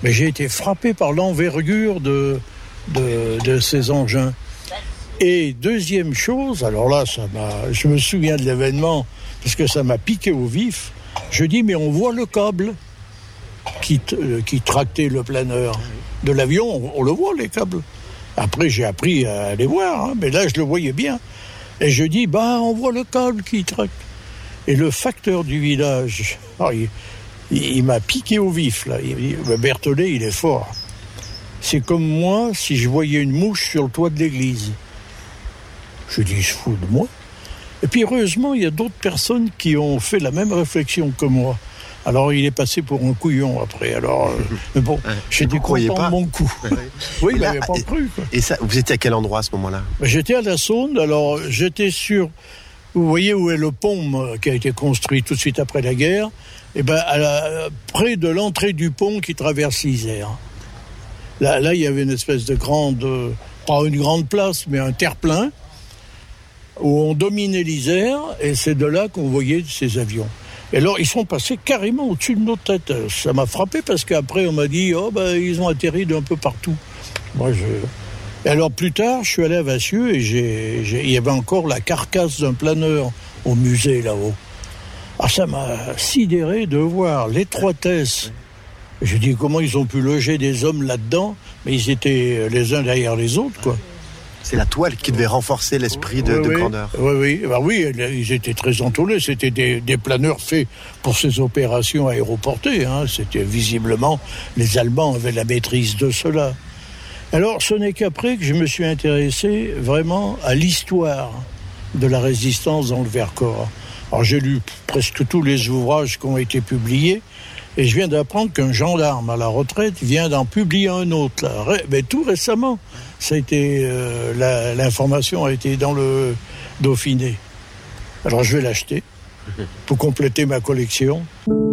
Mais j'ai été frappé par l'envergure de ces engins. Et deuxième chose, alors là, je me souviens de l'événement, parce que ça m'a piqué au vif, je dis, mais on voit le câble qui tractait le planeur de l'avion, on le voit, les câbles. Après, j'ai appris à les voir, mais là, je le voyais bien. Et je dis, on voit le câble qui tracte. Et le facteur du village, il m'a piqué au vif, là. Il dit, Berthollet, il est fort. C'est comme moi, si je voyais une mouche sur le toit de l'église. Je dis, il se fout de moi. Et puis, heureusement, il y a d'autres personnes qui ont fait la même réflexion que moi. Alors, il est passé pour un couillon après. Alors, mais bon, j'étais content de mon coup. Oui, il n'avait pas cru, quoi. Et ça, vous étiez à quel endroit à ce moment-là ? J'étais à la Saône. Alors, j'étais sur... Vous voyez où est le pont qui a été construit tout de suite après la guerre ? Eh ben, près de l'entrée du pont qui traverse l'Isère. Là, il y avait une espèce de grande... pas une grande place, mais un terre-plein, où on dominait l'Isère, et c'est de là qu'on voyait ces avions. Et alors, ils sont passés carrément au-dessus de nos têtes. Ça m'a frappé parce qu'après, on m'a dit ils ont atterri d'un peu partout. Et alors, plus tard, je suis allé à Vassieux et il y avait encore la carcasse d'un planeur au musée là-haut. Alors, ça m'a sidéré de voir l'étroitesse. Je dis, comment ils ont pu loger des hommes là-dedans ? Mais ils étaient les uns derrière les autres, quoi. C'est la toile qui devait renforcer l'esprit de grandeur. Oui, ils étaient très entourés. C'était des planeurs faits pour ces opérations aéroportées. C'était visiblement, les Allemands avaient la maîtrise de cela. Alors, ce n'est qu'après que je me suis intéressé vraiment à l'histoire de la résistance dans le Vercors. Alors, j'ai lu presque tous les ouvrages qui ont été publiés. Et je viens d'apprendre qu'un gendarme à la retraite vient d'en publier un autre, là. Mais tout récemment. Ça a été, l'information a été dans le Dauphiné. Alors je vais l'acheter pour compléter ma collection.